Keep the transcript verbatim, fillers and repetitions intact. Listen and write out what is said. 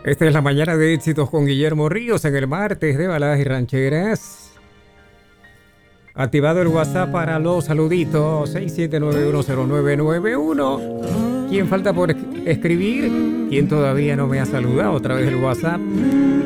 Esta es la mañana de éxitos con Guillermo Ríos en el martes de baladas y rancheras. Activado el WhatsApp para los saluditos seis siete nueve uno cero nueve nueve uno. ¿Quién falta por escribir? ¿Quién todavía no me ha saludado a través del WhatsApp?